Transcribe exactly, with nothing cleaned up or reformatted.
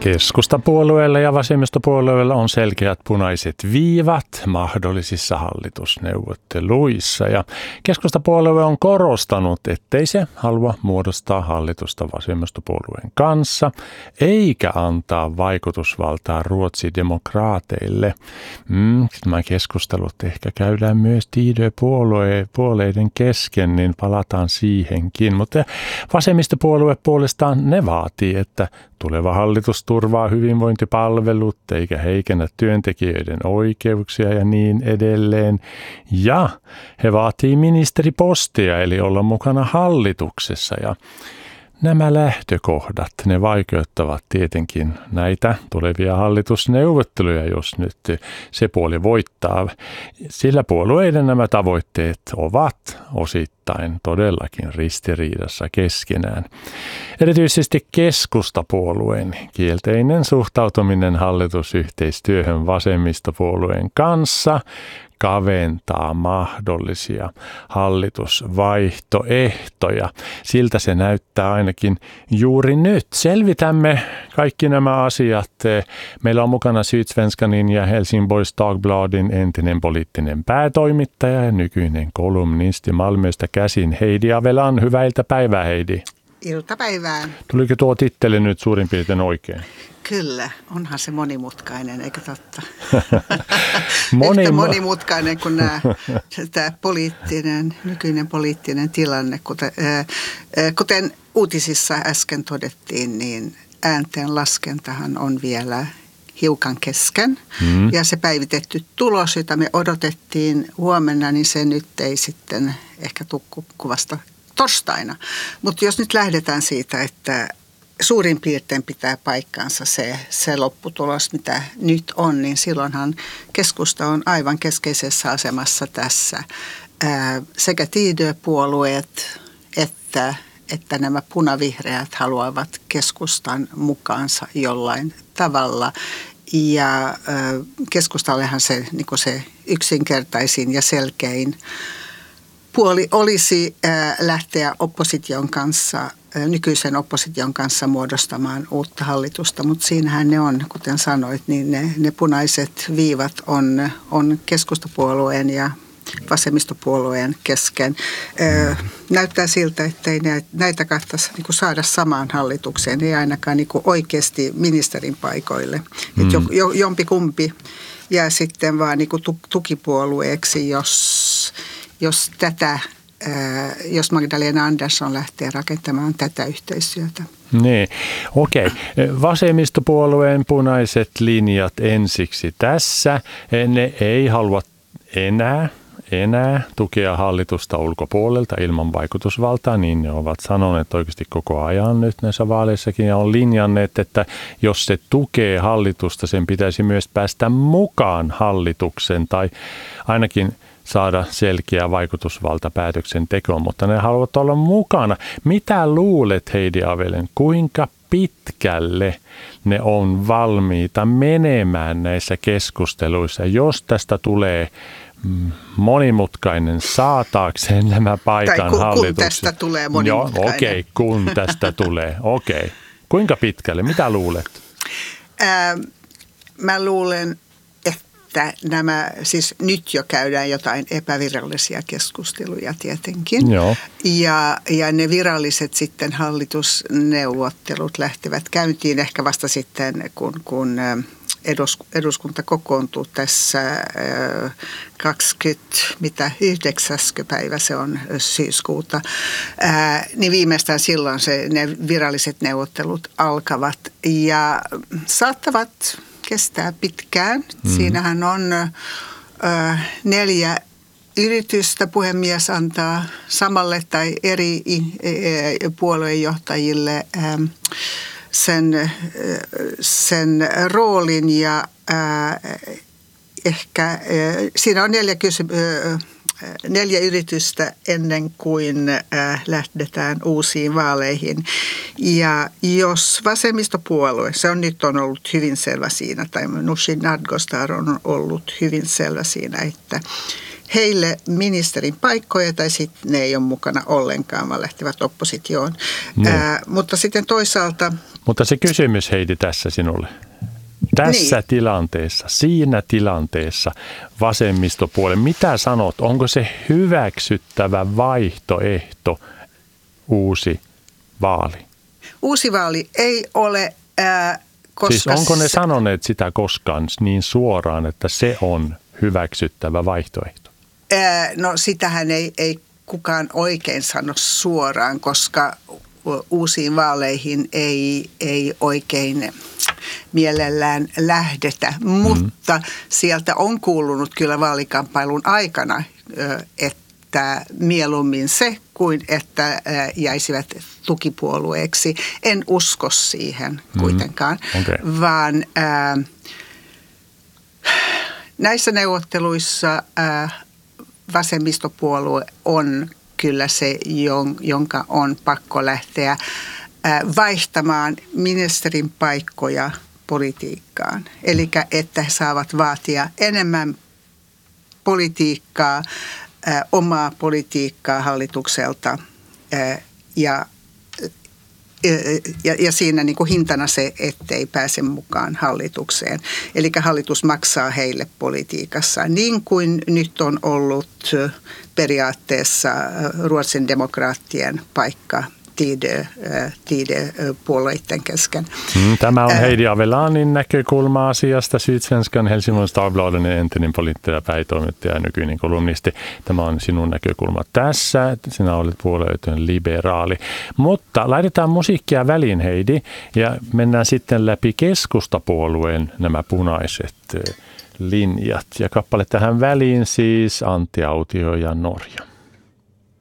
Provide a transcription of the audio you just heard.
Keskustapuolueella ja vasemmistopuolueella on selkeät punaiset viivat mahdollisissa hallitusneuvotteluissa ja keskustapuolue on korostanut, ettei se halua muodostaa hallitusta vasemmistopuolueen kanssa eikä antaa vaikutusvaltaa ruotsidemokraateille. Mm, nämä keskustelut ehkä käydään myös Tidö-puolueiden kesken, niin palataan siihenkin, mutta vasemmistopuolue puolestaan ne vaatii, että tuleva hallitus turvaa hyvinvointipalvelut eikä heikennä työntekijöiden oikeuksia ja niin edelleen. Ja he vaatii ministeripostia eli olla mukana hallituksessa ja nämä lähtökohdat, ne vaikeuttavat tietenkin näitä tulevia hallitusneuvotteluja, jos nyt se puoli voittaa. Sillä puolueiden nämä tavoitteet ovat osittain todellakin ristiriidassa keskenään. Erityisesti keskustapuolueen kielteinen suhtautuminen hallitusyhteistyöhön vasemmistopuolueen kanssa kaventaa mahdollisia hallitusvaihtoehtoja. Siltä se näyttää ainakin juuri nyt. Selvitämme kaikki nämä asiat. Meillä on mukana Sydsvenskanin ja Helsingborgs Dagbladin entinen poliittinen päätoimittaja ja nykyinen kolumnisti Malmöstä käsin Heidi Avelan. Hyvää iltapäivää, Heidi. Iltapäivää. Tuliko tuo titteli nyt suurin piirtein oikein? Kyllä, onhan se monimutkainen, eikö totta? Moni... Yhtä monimutkainen kuin nämä, tämä poliittinen, nykyinen poliittinen tilanne. Kuten, ää, kuten uutisissa äsken todettiin, niin äänten laskentahan on vielä hiukan kesken. Mm. Ja se päivitetty tulos, jota me odotettiin huomenna, niin se nyt ei sitten ehkä tule kuvasta torstaina. Mutta jos nyt lähdetään siitä, että suurin piirtein pitää paikkaansa se, se lopputulos, mitä nyt on, niin silloinhan keskusta on aivan keskeisessä asemassa tässä. Ää, sekä Tidö-puolueet että, että nämä punavihreät haluavat keskustan mukaansa jollain tavalla. Ja ää, keskustallehan se, niin kuin se yksinkertaisin ja selkein puoli olisi ää, lähteä opposition kanssa nykyisen opposition kanssa muodostamaan uutta hallitusta, mutta siinähän ne on, kuten sanoit, niin ne, ne punaiset viivat on, on keskustapuolueen ja vasemmistopuolueen kesken. Ö, näyttää siltä, että ei näitä kahtaisi niin kuin saada samaan hallitukseen, ei ainakaan niin kuin oikeasti ministerin paikoille. Mm. Et jo, jo, jompikumpi jää sitten vaan niin kuin tukipuolueeksi, jos, jos tätä jos Magdalena Andersson lähtee rakentamaan tätä yhteistyötä. Niin, okei. Vasemmistopuolueen punaiset linjat ensiksi tässä. Ne ei halua enää, enää tukea hallitusta ulkopuolelta ilman vaikutusvaltaa, niin ne ovat sanoneet oikeasti koko ajan nyt näissä vaaleissakin ja on linjanneet, että jos se tukee hallitusta, sen pitäisi myös päästä mukaan hallituksen tai ainakin saada selkeä vaikutusvalta päätöksentekoon, mutta ne haluavat olla mukana. Mitä luulet, Heidi Avelen, kuinka pitkälle ne on valmiita menemään näissä keskusteluissa, jos tästä tulee monimutkainen saataakseen nämä paikan kun, hallitukset? kun tästä tulee monimutkainen. Joo, okei, okay, kun tästä tulee. Okei. Okay. Kuinka pitkälle? Mitä luulet? Ää, mä luulen, että nämä, siis nyt jo käydään jotain epävirallisia keskusteluja tietenkin. Joo. Ja, ja ne viralliset sitten hallitusneuvottelut lähtevät käyntiin ehkä vasta sitten, kun, kun eduskunta kokoontuu tässä kaksikymmentäyhdeksän päivä, se on syyskuuta, ää, niin viimeistään silloin se, ne viralliset neuvottelut alkavat ja saattavat kestää pitkään. Mm. Siinähän on ö, neljä yritystä puhemies antaa samalle tai eri e, puoluejohtajille ö, sen, ö, sen roolin ja ö, ehkä ö, siinä on neljä kysymystä. Neljä yritystä ennen kuin äh, lähdetään uusiin vaaleihin. Ja jos vasemmistopuolue, se on nyt on ollut hyvin selvä siinä, tai Nooshi Dadgostar on ollut hyvin selvä siinä, että heille ministerin paikkoja tai sitten ne ei ole mukana ollenkaan, vaan lähtevät oppositioon. No. Ää, mutta sitten toisaalta Mutta se kysymys Heidi tässä sinulle. Tässä niin. tilanteessa, siinä tilanteessa vasemmistopuolen, mitä sanot, onko se hyväksyttävä vaihtoehto uusi vaali? Uusi vaali ei ole, äh, koska... Siis onko ne sanoneet sitä koskaan niin suoraan, että se on hyväksyttävä vaihtoehto? Äh, no sitähän ei, ei kukaan oikein sano suoraan, koska uusiin vaaleihin ei, ei oikein mielellään lähdetä, mutta mm. sieltä on kuulunut kyllä vaalikamppailun aikana, että mieluummin se kuin että jäisivät tukipuolueeksi. En usko siihen kuitenkaan, mm. okay. vaan ää, näissä neuvotteluissa ää, vasemmistopuolue on kyllä se, jonka on pakko lähteä vaihtamaan ministerin paikkoja politiikkaan. Eli että he saavat vaatia enemmän politiikkaa, omaa politiikkaa hallitukselta ja, ja, ja siinä niin kuin hintana se, ettei pääse mukaan hallitukseen. Eli hallitus maksaa heille politiikassa, niin kuin nyt on ollut periaatteessa Ruotsin demokraattien paikka Tidö-puolueiden kesken. Tämä on Heidi Avelanin näkökulma asiasta. Sydsvenskan, Helsingin Dagbladen entinen poliittinen päätoimittaja ja nykyinen kolumnisti. Tämä on sinun näkökulma tässä. Sinä olet puolueeton liberaali. Mutta laitetaan musiikkia väliin, Heidi, ja mennään sitten läpi keskustapuolueen nämä punaiset linjat. Ja kappale tähän väliin siis Antti Autio ja Norja.